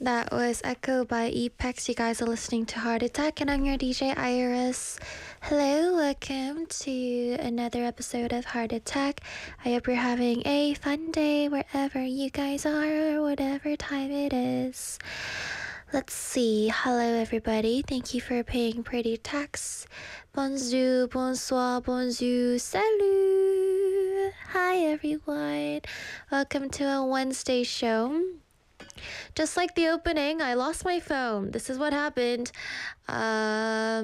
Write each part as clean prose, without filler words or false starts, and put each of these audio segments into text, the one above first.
That was Echo by Epex. You guys are listening to Heart Attack, and I'm your DJ Iris. Hello, welcome to another episode of Heart Attack. I hope you're having a fun day wherever you guys are, or whatever time it is. Let's see. Hello, everybody. Thank you for paying pretty tax. Bonjour, bonsoir, bonjour, salut. Hi, everyone. Welcome to a Wednesday show. Just like the opening, I lost my phone. This is what happened. I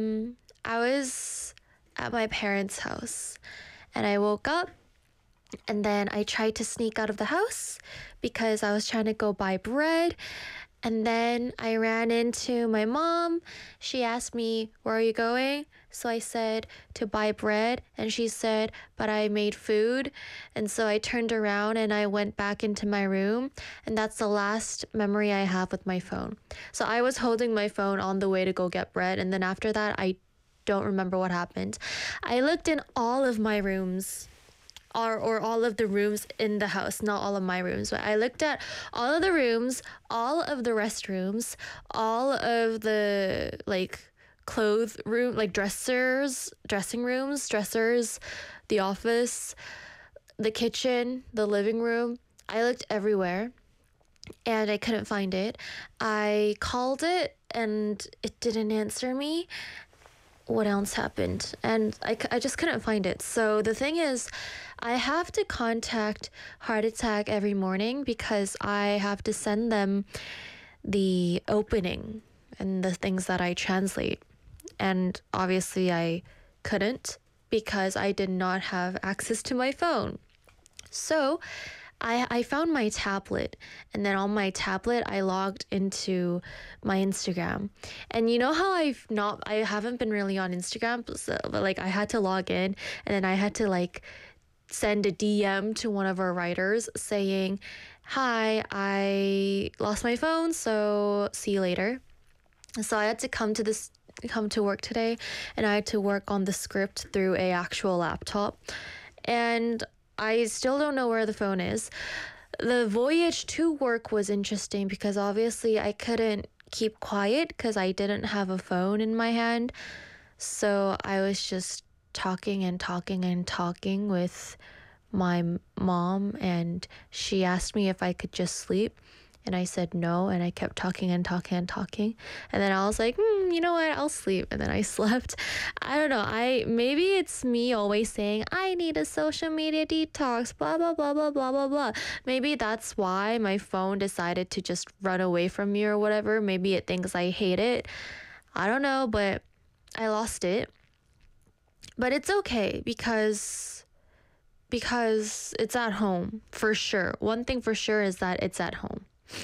was at my parents' house and I woke up and then I tried to sneak out of the house because I was trying to go buy bread. And then I ran into my mom. She asked me, "Where are you going?" So I said, "To buy bread." And she said, "But I made food." And so I turned around and I went back into my room. And that's the last memory I have with my phone. So I was holding my phone on the way to go get bread. And then after that, I don't remember what happened. I looked in all of my rooms. Or all of the rooms in the house, not all of my rooms, but I looked at all of the rooms, all of the restrooms, all of the clothes room, dressing rooms, dressers, the office, the kitchen, the living room. I looked everywhere and I couldn't find it. I called it and it didn't answer me. What else happened? And I just couldn't find it. So the thing is, I have to contact Heart Attack every morning because I have to send them the opening and the things that I translate. And obviously I couldn't because I did not have access to my phone. So I found my tablet, and then on my tablet I logged into my Instagram. And you know how I haven't been really on Instagram, but I had to log in, and then I had to send a DM to one of our writers saying, "Hi, I lost my phone, so see you later." So I had to come to work today, and I had to work on the script through a actual laptop. And I still don't know where the phone is. The voyage to work was interesting because obviously I couldn't keep quiet because I didn't have a phone in my hand. So I was just talking and talking and talking with my mom, and she asked me if I could just sleep. And I said no, and I kept talking and talking and talking. And then I was like, you know what, I'll sleep. And then I slept. I don't know. Maybe it's me always saying, I need a social media detox, blah, blah, blah, blah, blah, blah, blah. Maybe that's why my phone decided to just run away from me or whatever. Maybe it thinks I hate it. I don't know, but I lost it. But it's okay because it's at home, for sure. One thing for sure is that it's at home.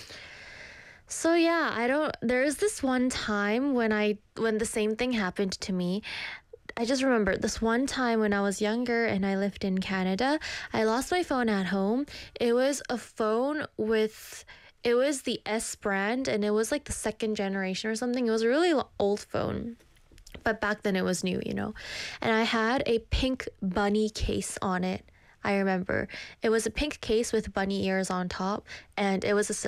So yeah, there's this one time when the same thing happened to me. I just remember this one time when I was younger and I lived in Canada. I lost my phone at home. It was a phone it was the S brand, and it was like the second generation or something. It was a really old phone. But back then it was new, And I had a pink bunny case on it. I remember. It was a pink case with bunny ears on top, and it was